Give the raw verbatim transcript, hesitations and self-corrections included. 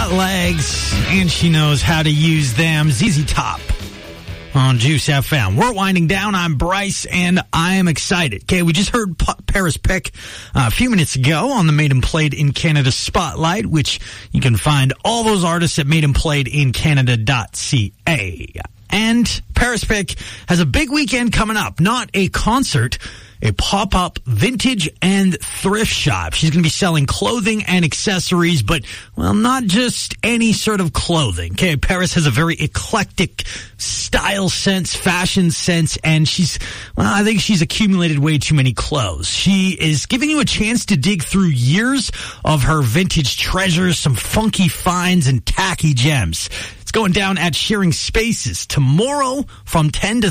got legs, and she knows how to use them. Z Z Top on Juice F M. We're winding down. I'm Bryce, and I am excited. Okay, we just heard P- Paris Pick uh, a few minutes ago on the Made and Played in Canada Spotlight, which you can find all those artists at made and played in canada dot c a. And Paris Pick has a big weekend coming up. Not a concert, a pop-up vintage and thrift shop. She's going to be selling clothing and accessories, but, well, not just any sort of clothing. Okay, Paris has a very eclectic style sense, fashion sense, and she's, well, I think she's accumulated way too many clothes. She is giving you a chance to dig through years of her vintage treasures, some funky finds, and tacky gems. It's going down at Shearing Spaces tomorrow from ten to